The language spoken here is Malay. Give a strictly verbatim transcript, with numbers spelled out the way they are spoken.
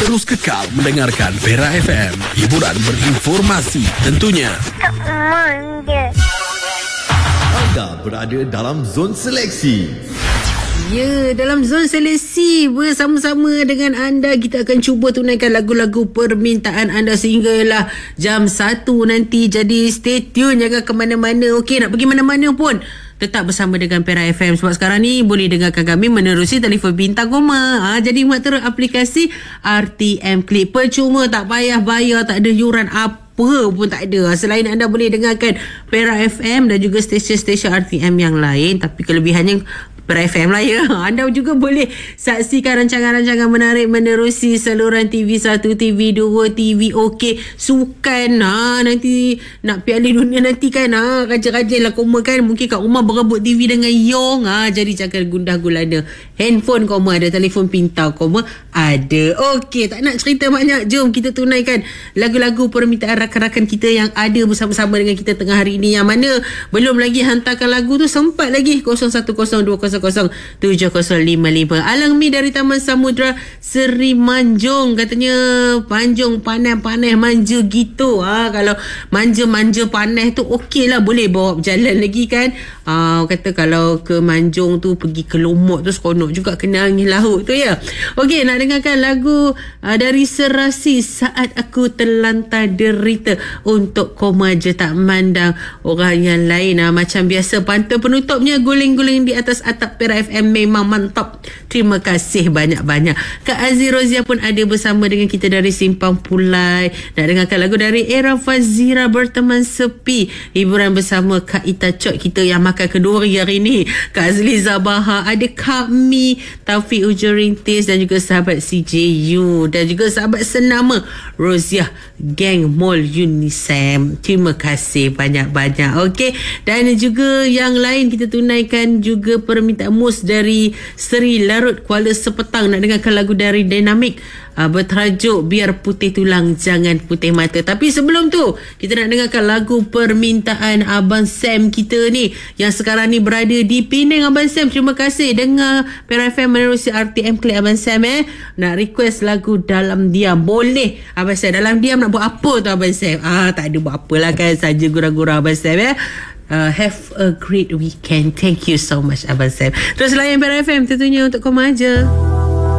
Terus kekal mendengarkan Perak F M. Hiburan berinformasi tentunya. Tak manja. Anda berada dalam zon seleksi. Ya, dalam zon seleksi bersama-sama dengan anda, kita akan cuba tunaikan lagu-lagu permintaan anda sehinggalah jam satu nanti. Jadi stay tune, jangan ke mana-mana. Okey, nak pergi mana-mana pun tetap bersama dengan Perak F M, sebab sekarang ni boleh dengarkan kami menerusi telefon bintang koma. Ha, jadi muat terus aplikasi R T M Click. Percuma, tak payah bayar, tak ada yuran apa pun tak ada. Selain anda boleh dengarkan Perak F M dan juga stesen-stesen R T M yang lain, tapi kelebihannya Perak F M lah ya. Anda juga boleh saksikan rancangan-rancangan menarik menerusi saluran T V satu, T V dua, T V OK, sukan. Ha, nanti nak Piala Dunia nanti kan. Ha, rajin-rajin lah koma kan. Mungkin kat rumah berebut T V dengan Yong. Ha, jadi jangan gundah gulana. Handphone koma ada, telefon pintar koma ada. Okey, tak nak cerita banyak. Jom kita tunaikan lagu-lagu permintaan rakan-rakan kita yang ada bersama-sama dengan kita tengah hari ini. Yang mana belum lagi hantarkan lagu tu, sempat lagi. kosong satu kosong dua kosong kosong tujuh kosong lima lima. Alang Mi dari Taman Samudra Seri Manjung katanya Panjung panas-panas manja gitu. Ha, kalau manja-manja panas tu okey lah, boleh bawa berjalan lagi kan. Ha, kata kalau ke Manjung tu pergi ke Lombok tu seronok juga kena angin laut tu ya. Okey, nak dengarkan lagu uh, dari Serasi, Saat Aku Terlantar Derita, untuk koma je tak mandang orang yang lain. Ha, macam biasa pantun penutupnya guling-guling di atas atap Perak F M memang mantap. Terima kasih banyak-banyak. Kak Aziz Rozia pun ada bersama dengan kita dari Simpang Pulai. Nak dengarkan lagu dari Era Fazira, Berteman Sepi. Hiburan bersama Kak Ita Cok, kita yang makan kenduri hari ni. Kak Azli Zabaha, ada Kak Mi, Taufik Ujurintis dan juga sahabat C J U dan juga sahabat senama Rozia, Geng Mall Unisem. Terima kasih banyak-banyak. Okey, dan juga yang lain kita tunaikan juga permintaan mus dari Seri Larut Kuala Sepetang. Nak dengarkan lagu dari Dynamic uh, bertajuk Biar Putih Tulang Jangan Putih Mata. Tapi sebelum tu kita nak dengarkan lagu permintaan Abang Sam kita ni yang sekarang ni berada di Penang. Abang Sam, terima kasih dengar Perak F M menerusi R T M Click. Abang Sam eh nak request lagu Dalam Diam. Boleh Abang Sam, dalam diam nak buat apa tu Abang Sam? Ah, tak ada buat apalah kan, saja gurau-gurau Abang Sam eh. Uh, have a great weekend. Thank you so much Abang Sam. Terus layan Perak F M tentunya untuk koma aja.